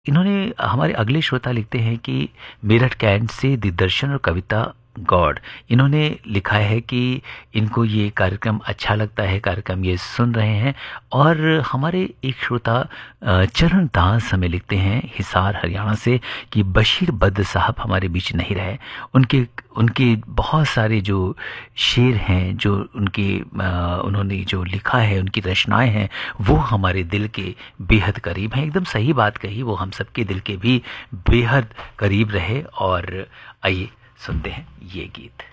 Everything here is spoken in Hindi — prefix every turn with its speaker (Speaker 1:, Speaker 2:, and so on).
Speaker 1: इन्होंने हमारे अगले श्रोता लिखते हैं कि मेरठ कैंट से दिग्दर्शन और कविता गॉड, इन्होंने लिखा है कि इनको ये कार्यक्रम अच्छा लगता है, कार्यक्रम ये सुन रहे हैं। और हमारे एक श्रोता चरण दास हमें लिखते हैं हिसार हरियाणा से कि बशीर बद्र साहब हमारे बीच नहीं रहे। उनके उनके बहुत सारे जो शेर हैं, जो उन्होंने जो लिखा है, उनकी रचनाएं हैं, वो हमारे दिल के बेहद करीब हैं। एकदम सही बात कही, वो हम सबके दिल के भी बेहद करीब रहे। और आइए सुनते हैं ये गीत।